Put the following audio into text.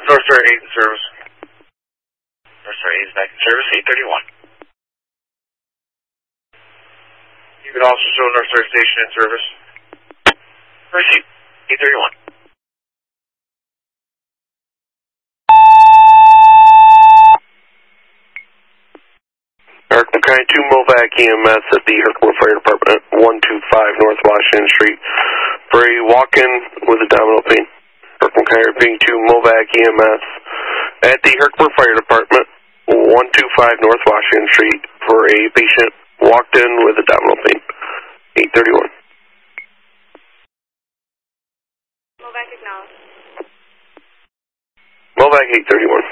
North Star 8 in service. North Star 8 is back in service, 831. You can also show North Star Station in service. Receive, 831. Herkimer County 2 Movac EMS at the Herkimer Fire Department, 125 North Washington Street for a walk-in with abdominal pain. Herkimer County repeating 2 Movac EMS at the Herkimer Fire Department, 125 North Washington Street for a patient walked in with abdominal pain. 831. Movac acknowledged. Movac 831.